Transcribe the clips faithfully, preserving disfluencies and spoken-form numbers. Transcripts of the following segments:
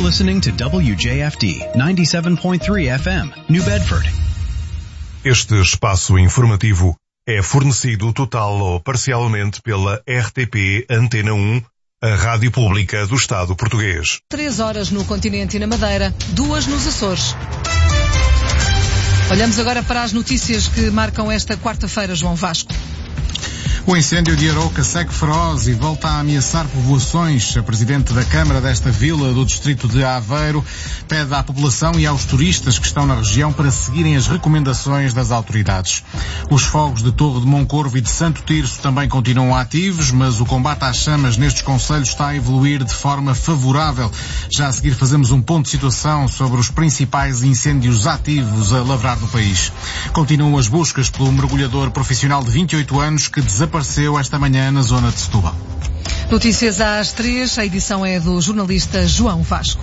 listening to W J F D ninety-seven point three F M, New Bedford. Este espaço informativo é fornecido total ou parcialmente pela R T P Antena um, a Rádio Pública do Estado Português. Três horas no continente e na Madeira, duas nos Açores. Olhamos agora para as notícias que marcam esta quarta-feira, João Vasco. O incêndio de Arouca segue feroz e volta a ameaçar povoações. A Presidente da Câmara desta vila do distrito de Aveiro pede à população e aos turistas que estão na região para seguirem as recomendações das autoridades. Os fogos de Torre de Moncorvo e de Santo Tirso também continuam ativos, mas o combate às chamas nestes concelhos está a evoluir de forma favorável. Já a seguir fazemos um ponto de situação sobre os principais incêndios ativos a lavrar no país. Continuam as buscas pelo mergulhador profissional de vinte e oito anos que desapareceu Apareceu esta manhã na zona de Setúbal. Notícias às três, a edição é do jornalista João Vasco.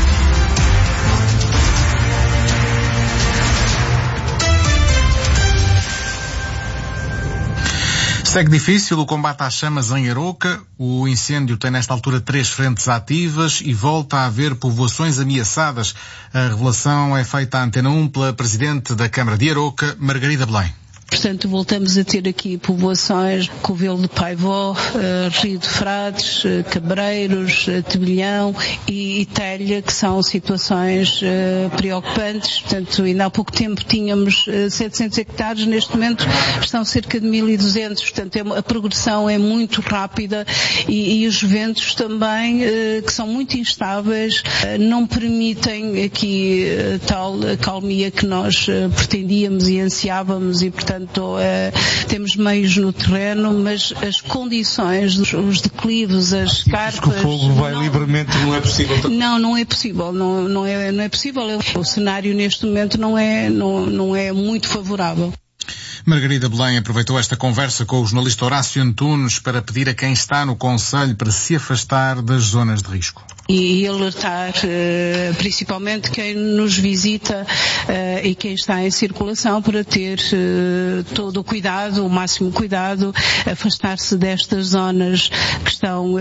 Segue difícil o combate às chamas em Arouca. O incêndio tem nesta altura três frentes ativas e volta a haver povoações ameaçadas. A revelação é feita à Antena um pela Presidente da Câmara de Arouca, Margarida Belém. Portanto, voltamos a ter aqui povoações, Covelo de Paivó, uh, Rio de Frades, uh, Cabreiros, uh, Tebilhão e, e Telha, que são situações uh, preocupantes. Portanto, ainda há pouco tempo tínhamos uh, setecentos hectares, neste momento estão cerca de mil e duzentos. Portanto, é, a progressão é muito rápida e, e os ventos também, uh, que são muito instáveis, uh, não permitem aqui uh, tal calmia que nós uh, pretendíamos e ansiávamos e, portanto, Portanto, uh, temos meios no terreno, mas as condições, os, os declives, as carpas... Que o fogo vai não, livremente, não é possível? Não, não é possível, não, não, é, não é possível. O cenário neste momento não é, não, não é muito favorável. Margarida Belém aproveitou esta conversa com o jornalista Horácio Antunes para pedir a quem está no concelho para se afastar das zonas de risco. E alertar uh, principalmente quem nos visita uh, e quem está em circulação para ter uh, todo o cuidado, o máximo cuidado, afastar-se destas zonas que estão,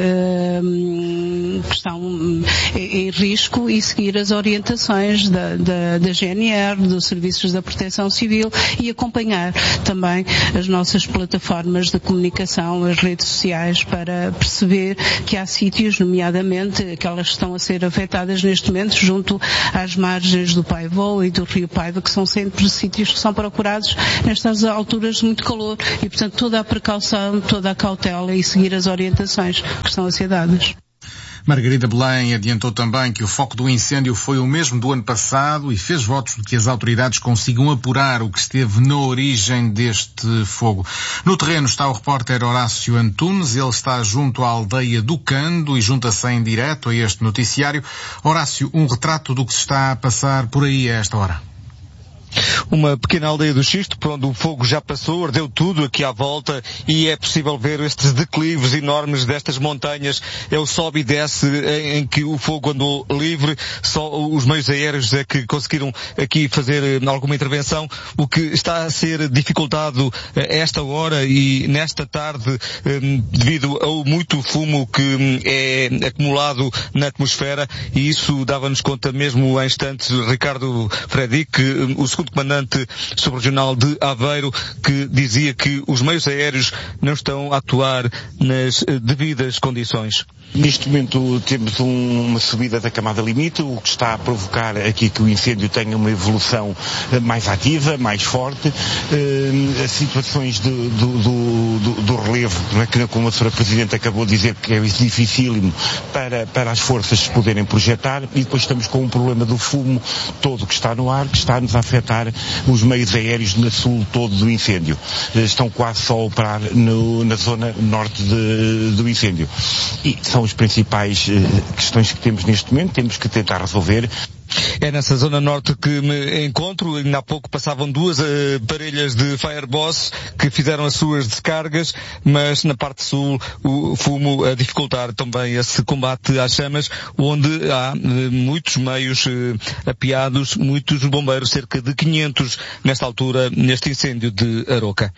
uh, que estão em, em risco e seguir as orientações da, da, da G N R, dos Serviços da Proteção Civil e acompanhar também as nossas plataformas de comunicação, as redes sociais, para perceber que há sítios, nomeadamente aquelas que estão a ser afetadas neste momento junto às margens do Paivó e do Rio Paiva, que são sempre sítios que são procurados nestas alturas de muito calor e, portanto, toda a precaução, toda a cautela e seguir as orientações que estão a ser dadas. Margarida Belém adiantou também que o foco do incêndio foi o mesmo do ano passado e fez votos de que as autoridades consigam apurar o que esteve na origem deste fogo. No terreno está o repórter Horácio Antunes, ele está junto à aldeia do Cando e junta-se em direto a este noticiário. Horácio, um retrato do que se está a passar por aí a esta hora. Uma pequena aldeia do Xisto, por onde o fogo já passou, ardeu tudo aqui à volta e é possível ver estes declives enormes destas montanhas. É o sobe e desce em que o fogo andou livre. Só os meios aéreos é que conseguiram aqui fazer alguma intervenção. O que está a ser dificultado a esta hora e nesta tarde devido ao muito fumo que é acumulado na atmosfera, e isso dava-nos conta mesmo em instantes Ricardo Fredic, o segundo comandante subregional de Aveiro, que dizia que os meios aéreos não estão a atuar nas devidas condições. Neste momento temos um, uma subida da camada limite, o que está a provocar aqui que o incêndio tenha uma evolução mais ativa, mais forte. Uh, as situações do, do, do, do relevo, que, como a senhora Presidente acabou de dizer, que é dificílimo para, para as forças se poderem projetar, e depois estamos com um problema do fumo todo que está no ar, que está-nos a afetar os meios aéreos no sul todo do incêndio. Uh, estão quase só a operar no, na zona norte de, do incêndio. E são as principais uh, questões que temos neste momento, temos que tentar resolver. É nessa zona norte que me encontro. Ainda há pouco passavam duas uh, parelhas de Fireboss que fizeram as suas descargas, mas na parte sul o fumo a dificultar também esse combate às chamas, onde há uh, muitos meios uh, apiados, muitos bombeiros, cerca de quinhentos nesta altura, neste incêndio de Aroca.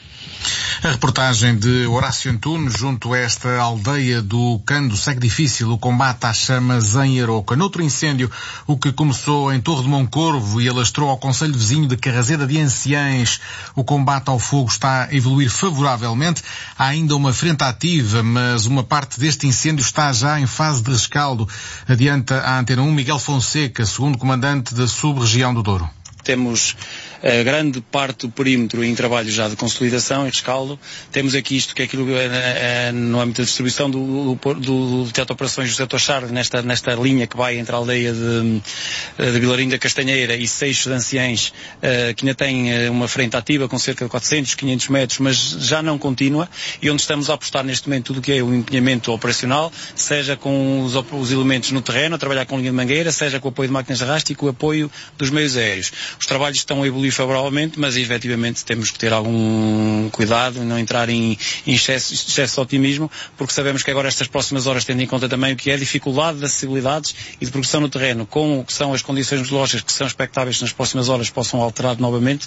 A reportagem de Horácio Antunes junto a esta aldeia do Cando segue difícil o combate às chamas em Aroca. Noutro incêndio, o que começou em Torre de Moncorvo e alastrou ao concelho vizinho de Carraseda de Anciães, o combate ao fogo está a evoluir favoravelmente. Há ainda uma frente ativa, mas uma parte deste incêndio está já em fase de rescaldo. Adianta a Antena um Miguel Fonseca, segundo comandante da sub-região do Douro. Temos a grande parte do perímetro em trabalho já de consolidação e rescaldo. Temos aqui isto que é aquilo é, é, no âmbito da distribuição do, do, do, do Teatro de Operações José Tochard, nesta, nesta linha que vai entre a aldeia de, de Vilarinho da Castanheira e Seixos de Anciães, uh, que ainda tem uh, uma frente ativa com cerca de quatrocentos, quinhentos metros, mas já não contínua, e onde estamos a apostar neste momento tudo o que é o empenhamento operacional, seja com os, os elementos no terreno, a trabalhar com linha de mangueira, seja com o apoio de máquinas de arrasto e com o apoio dos meios aéreos. Os trabalhos estão a evoluir favoravelmente, mas efetivamente temos que ter algum cuidado, não entrar em, em excesso, excesso de otimismo, porque sabemos que agora estas próximas horas, tendo em conta também o que é a dificuldade de acessibilidades e de progressão no terreno, com o que são as condições meteorológicas que são expectáveis que nas próximas horas possam alterar novamente,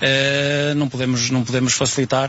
uh, não podemos, não podemos facilitar.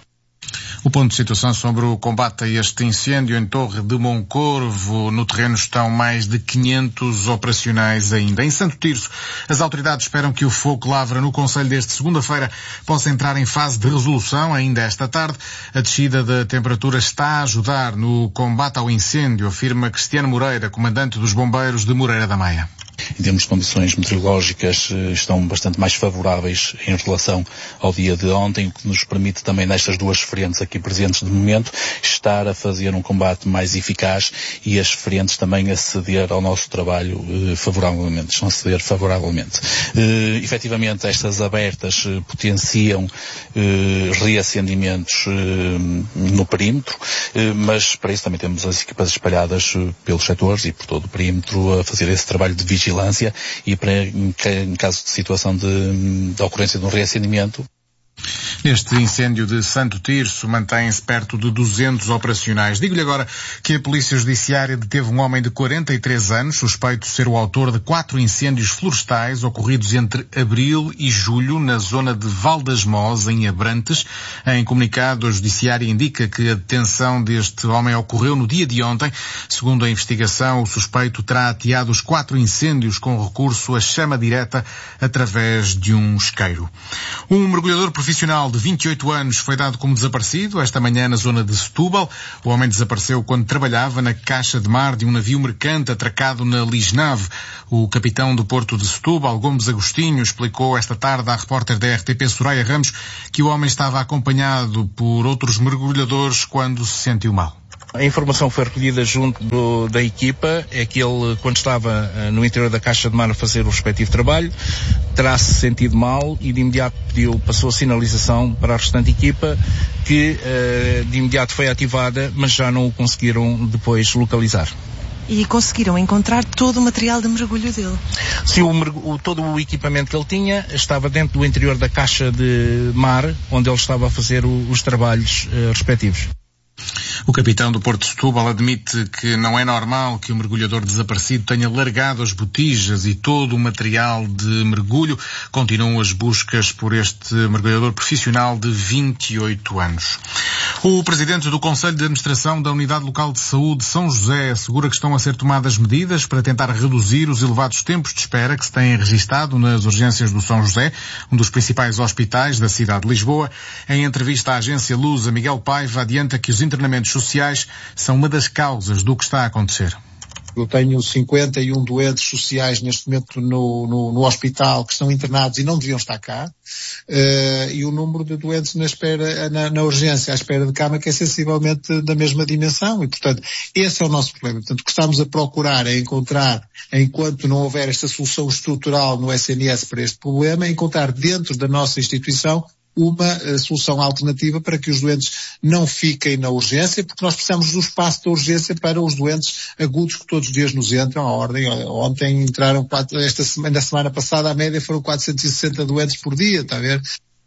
O ponto de situação sobre o combate a este incêndio em Torre de Moncorvo. No terreno estão mais de quinhentos operacionais ainda. Em Santo Tirso, as autoridades esperam que o fogo que lavra no concelho deste segunda-feira possa entrar em fase de resolução ainda esta tarde. A descida da temperatura está a ajudar no combate ao incêndio, afirma Cristiano Moreira, comandante dos bombeiros de Moreira da Maia. Em termos de condições meteorológicas, estão bastante mais favoráveis em relação ao dia de ontem, o que nos permite também, nestas duas frentes aqui presentes de momento, estar a fazer um combate mais eficaz e as frentes também a ceder ao nosso trabalho eh, favoravelmente, estão a ceder favoravelmente. Eh, efetivamente, estas abertas eh, potenciam eh, reacendimentos eh, no perímetro, eh, mas para isso também temos as equipas espalhadas eh, pelos setores e por todo o perímetro a fazer esse trabalho de vigilância. vigilância e para, em, em caso de situação de, de ocorrência de um reacendimento. Neste incêndio de Santo Tirso mantém-se perto de duzentos operacionais. Digo-lhe agora que a Polícia Judiciária deteve um homem de quarenta e três anos, suspeito de ser o autor de quatro incêndios florestais ocorridos entre abril e julho na zona de Val das Mós, em Abrantes. Em comunicado, a Judiciária indica que a detenção deste homem ocorreu no dia de ontem. Segundo a investigação, o suspeito terá ateado os quatro incêndios com recurso à chama direta através de um isqueiro. Um mergulhador profissional de vinte e oito anos foi dado como desaparecido esta manhã na zona de Setúbal. O homem desapareceu quando trabalhava na caixa de mar de um navio mercante atracado na Lisnave. O capitão do Porto de Setúbal, Gomes Agostinho, explicou esta tarde à repórter da R T P Soraya Ramos que o homem estava acompanhado por outros mergulhadores quando se sentiu mal. A informação foi recolhida junto do, da equipa, é que ele, quando estava uh, no interior da caixa de mar a fazer o respectivo trabalho, terá-se sentido mal e de imediato pediu, passou a sinalização para a restante equipa, que uh, de imediato foi ativada, mas já não o conseguiram depois localizar. E conseguiram encontrar todo o material de mergulho dele? Sim, o, o, todo o equipamento que ele tinha estava dentro do interior da caixa de mar, onde ele estava a fazer o, os trabalhos uh, respectivos. O capitão do Porto de Setúbal admite que não é normal que o mergulhador desaparecido tenha largado as botijas e todo o material de mergulho. Continuam as buscas por este mergulhador profissional de vinte e oito anos. O presidente do Conselho de Administração da Unidade Local de Saúde de São José assegura que estão a ser tomadas medidas para tentar reduzir os elevados tempos de espera que se têm registado nas urgências do São José, um dos principais hospitais da cidade de Lisboa. Em entrevista à agência Lusa, Miguel Paiva adianta que os internamentos sociais são uma das causas do que está a acontecer. Eu tenho cinquenta e um doentes sociais neste momento no, no, no hospital que estão internados e não deviam estar cá, uh, e o número de doentes na espera, na, na urgência, à espera de cama, que é sensivelmente da mesma dimensão, e portanto esse é o nosso problema. Portanto, o que estamos a procurar é encontrar, enquanto não houver esta solução estrutural no S N S para este problema, é encontrar dentro da nossa instituição uma uh, solução alternativa para que os doentes não fiquem na urgência, porque nós precisamos do espaço da urgência para os doentes agudos que todos os dias nos entram à ordem. Ontem entraram, quatro, esta semana, na semana passada, a média foram quatrocentos e sessenta doentes por dia, está a ver?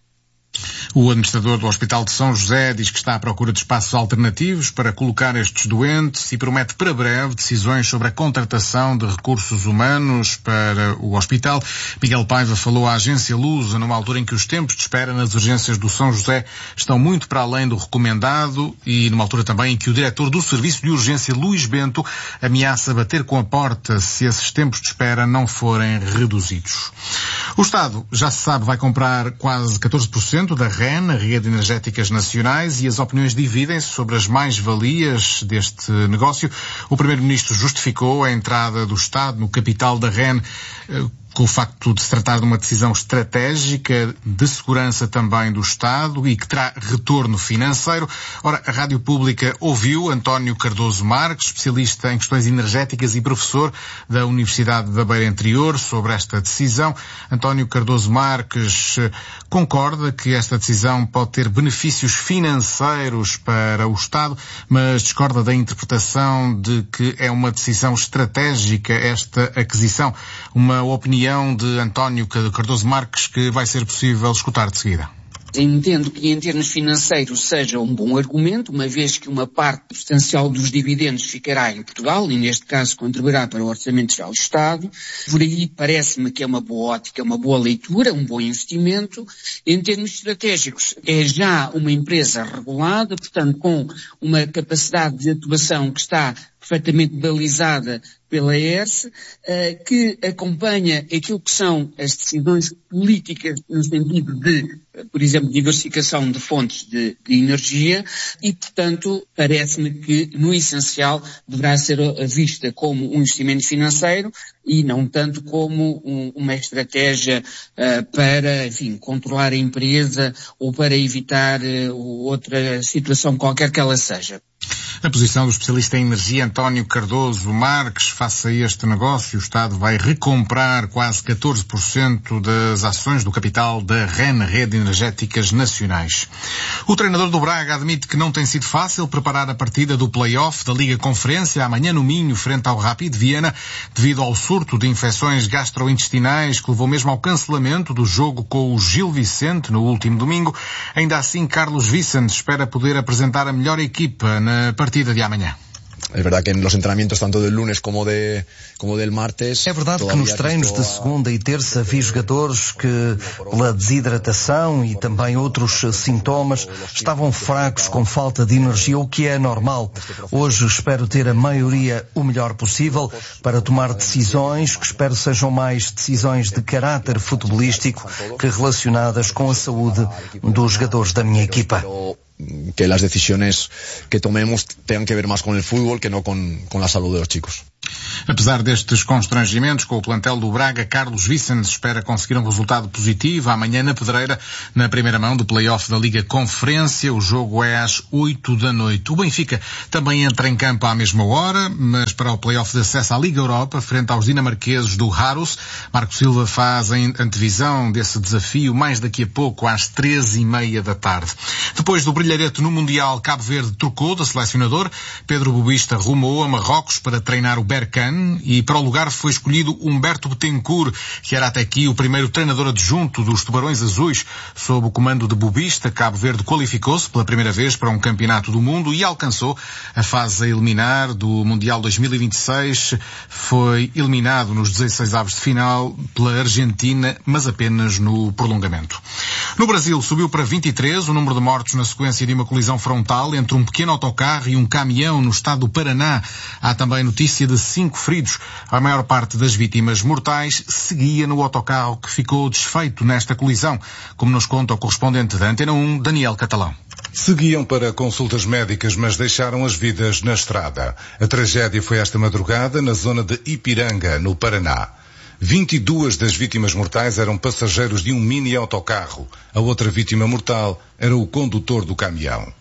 O administrador do Hospital de São José diz que está à procura de espaços alternativos para colocar estes doentes e promete para breve decisões sobre a contratação de recursos humanos para o hospital. Miguel Paiva falou à agência Lusa numa altura em que os tempos de espera nas urgências do São José estão muito para além do recomendado e numa altura também em que o diretor do Serviço de Urgência, Luís Bento, ameaça bater com a porta se esses tempos de espera não forem reduzidos. O Estado, já se sabe, vai comprar quase catorze por cento da R E N, a Rede Energéticas Nacionais, e as opiniões dividem-se sobre as mais-valias deste negócio. O Primeiro-Ministro justificou a entrada do Estado no capital da R E N com o facto de se tratar de uma decisão estratégica de segurança também do Estado e que terá retorno financeiro. Ora, a Rádio Pública ouviu António Cardoso Marques, especialista em questões energéticas e professor da Universidade da Beira Interior, sobre esta decisão. António Cardoso Marques concorda que esta decisão pode ter benefícios financeiros para o Estado, mas discorda da interpretação de que é uma decisão estratégica esta aquisição. Uma opinião de António Cardoso Marques que vai ser possível escutar de seguida. Entendo que em termos financeiros seja um bom argumento, uma vez que uma parte substancial dos dividendos ficará em Portugal e neste caso contribuirá para o Orçamento Geral do Estado. Por aí parece-me que é uma boa ótica, uma boa leitura, um bom investimento. Em termos estratégicos, é já uma empresa regulada, portanto com uma capacidade de atuação que está perfeitamente balizada pela E R S, uh, que acompanha aquilo que são as decisões políticas no sentido de, por exemplo, diversificação de fontes de, de energia e, portanto, parece-me que, no essencial, deverá ser vista como um investimento financeiro e não tanto como um, uma estratégia uh, para, enfim, controlar a empresa ou para evitar uh, outra situação qualquer que ela seja. A posição do especialista em energia António Cardoso Marques, face a este negócio, o Estado vai recomprar quase catorze por cento das ações do capital da R E N, Rede Energéticas Nacionais. O treinador do Braga admite que não tem sido fácil preparar a partida do play-off da Liga Conferência amanhã no Minho, frente ao Rapid Viena, devido ao surto de infecções gastrointestinais que levou mesmo ao cancelamento do jogo com o Gil Vicente no último domingo. Ainda assim, Carlos Vicente espera poder apresentar a melhor equipa na partida de amanhã. Es verdad que en los entrenamientos tanto del lunes como de como del martes. É verdade que nos treinos de segunda e terça vi jogadores que, pela desidratação e também outros sintomas, estavam fracos, com falta de energia, o que é normal. Hoje espero ter a maioria o melhor possível para tomar decisões que espero sejam mais decisões de caráter futebolístico que relacionadas com a saúde dos jogadores da minha equipa. Que las decisiones que tomemos tengan que ver más con el fútbol que no con, con la salud de los chicos. Apesar destes constrangimentos com o plantel do Braga, Carlos Vicente espera conseguir um resultado positivo amanhã na Pedreira, na primeira mão do play-off da Liga Conferência. O jogo é às oito da noite. O Benfica também entra em campo à mesma hora, mas para o play-off de acesso à Liga Europa, frente aos dinamarqueses do Harus. Marco Silva faz a antevisão desse desafio mais daqui a pouco, às treze e meia da tarde. Depois do brilharete no Mundial, Cabo Verde trocou da selecionador. Pedro Bobista rumou a Marrocos para treinar o Berkane e para o lugar foi escolhido Humberto Betancourt, que era até aqui o primeiro treinador adjunto dos Tubarões Azuis. Sob o comando de Bobista, Cabo Verde qualificou-se pela primeira vez para um campeonato do mundo e alcançou a fase a eliminar do Mundial dois mil e vinte e seis. Foi eliminado nos dezesseis avos de final pela Argentina, mas apenas no prolongamento. No Brasil, subiu para vinte e três o número de mortos na sequência de uma colisão frontal entre um pequeno autocarro e um caminhão no estado do Paraná. Há também notícia de cinco feridos. A maior parte das vítimas mortais seguia no autocarro que ficou desfeito nesta colisão, como nos conta o correspondente da Antena um, Daniel Catalão. Seguiam para consultas médicas, mas deixaram as vidas na estrada. A tragédia foi esta madrugada na zona de Ipiranga, no Paraná. vinte e duas das vítimas mortais eram passageiros de um mini autocarro. A outra vítima mortal era o condutor do caminhão.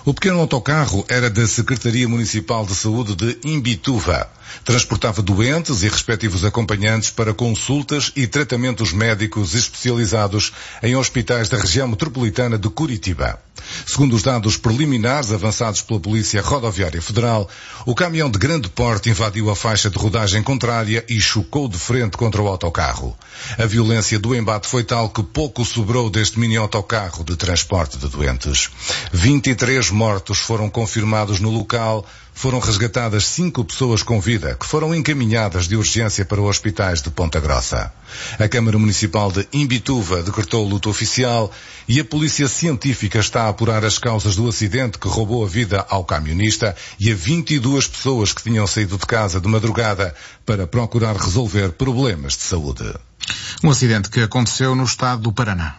O pequeno autocarro era da Secretaria Municipal de Saúde de Imbituva. Transportava doentes e respectivos acompanhantes para consultas e tratamentos médicos especializados em hospitais da região metropolitana de Curitiba. Segundo os dados preliminares avançados pela Polícia Rodoviária Federal, o caminhão de grande porte invadiu a faixa de rodagem contrária e chocou de frente contra o autocarro. A violência do embate foi tal que pouco sobrou deste mini-autocarro de transporte de doentes. vinte e três mortos foram confirmados no local. Foram resgatadas cinco pessoas com vida, que foram encaminhadas de urgência para hospitais de Ponta Grossa. A Câmara Municipal de Imbituva decretou luto oficial e a Polícia Científica está a apurar as causas do acidente que roubou a vida ao camionista e a vinte e duas pessoas que tinham saído de casa de madrugada para procurar resolver problemas de saúde. Um acidente que aconteceu no estado do Paraná.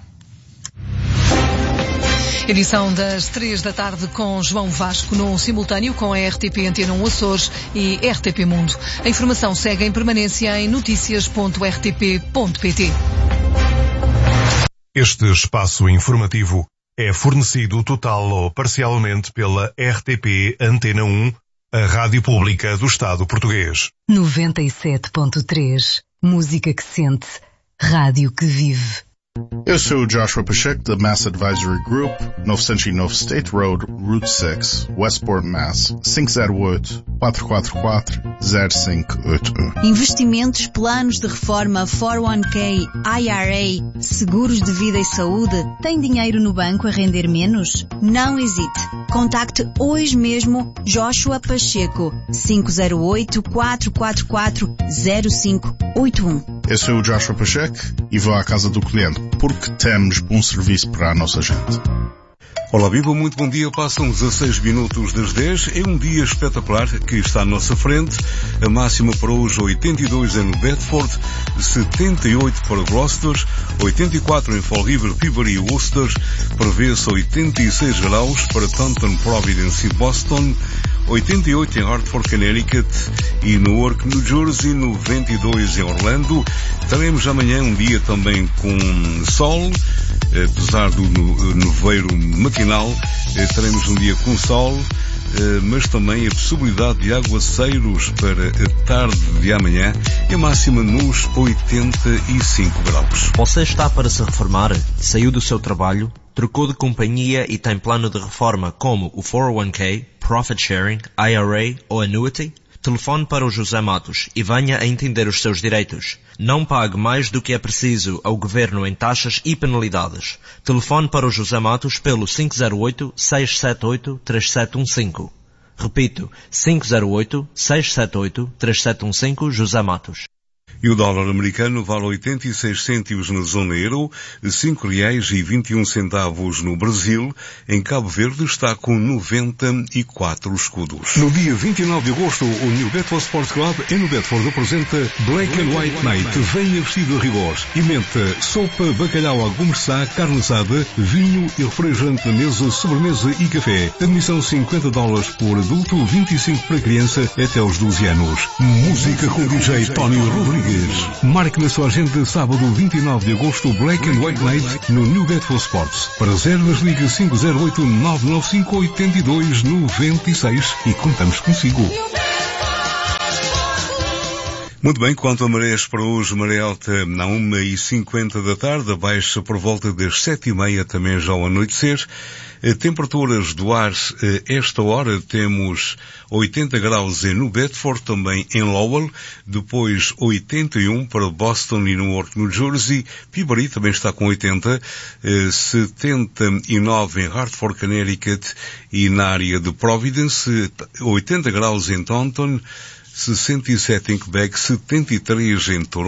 Edição das três da tarde com João Vasco, num simultâneo com a R T P Antena um Açores e R T P Mundo. A informação segue em permanência em notícias ponto r t p ponto p t. Este espaço informativo é fornecido total ou parcialmente pela R T P Antena um, a rádio pública do Estado português. noventa e sete ponto três. Música que sente. Rádio que vive. Eu sou o Joshua Pacheco da Mass Advisory Group, novecentos e nove State Road, Route seis, Westport, Mass. cinco zero oito, quatro quatro quatro, zero cinco oito um. Investimentos, planos de reforma, quatro um k, I R A, seguros de vida e saúde. Tem dinheiro no banco a render menos? Não hesite. Contacte hoje mesmo Joshua Pacheco, cinco zero oito, quatro quatro quatro, zero cinco oito um. Eu sou o Joshua Pacheco e vou à casa do cliente, porque temos bom serviço para a nossa gente. Olá, viva, muito bom dia. Passam dezasseis minutos das dez. É um dia espetacular que está à nossa frente. A máxima para hoje, oitenta e dois é no Bedford, setenta e oito para Gloucester, oitenta e quatro em Fall River, Peabody e Worcester, prevê-se oitenta e seis graus para Taunton, Providence e Boston, oitenta e oito em Hartford, Connecticut e Newark, New Jersey, noventa e dois em Orlando. Teremos amanhã um dia também com sol, apesar do nevoeiro matinal, teremos um dia com sol, mas também a possibilidade de aguaceiros para a tarde de amanhã, e a máxima nos oitenta e cinco graus. Você está para se reformar? Saiu do seu trabalho? Trocou de companhia e tem plano de reforma como o quatro oh one k, Profit Sharing, I R A ou Annuity? Telefone para o José Matos e venha a entender os seus direitos. Não pague mais do que é preciso ao Governo em taxas e penalidades. Telefone para o José Matos pelo cinco zero oito, seis sete oito, três sete um cinco. Repito, cinco zero oito, seis sete oito, três sete um cinco, José Matos. E o dólar americano vale oitenta e seis cêntimos na zona euro, cinco reais e vinte e um centavos no Brasil. Em Cabo Verde está com noventa e quatro escudos. No dia vinte e nove de agosto, o New Bedford Sports Club em New Bedford apresenta Black and White Night. Venha vestido a rigor. E menta, sopa, bacalhau à gourmet, carne assada, vinho e refrigerante na mesa, sobremesa e café. Admissão cinquenta dólares por adulto, vinte e cinco para criança até aos doze anos. Música com D J Tony Rodrigues. Marque na sua agenda sábado vinte e nove de agosto Black and White Night no New Bedford Sports. Para reservas ligue cinco zero oito, nove nove cinco, oito dois nove seis e contamos consigo. Muito bem, quanto a marés para hoje, maré alta na uma e cinquenta da tarde, baixa por volta das sete e meia, também já ao anoitecer. Temperaturas do ar, esta hora temos oitenta graus em New Bedford, também em Lowell, depois oitenta e um para Boston e Newark, New Jersey, Peabody também está com oitenta, setenta e nove em Hartford, Connecticut e na área de Providence, oitenta graus em Taunton, sessenta e sete em Quebec, setenta e três em Toronto.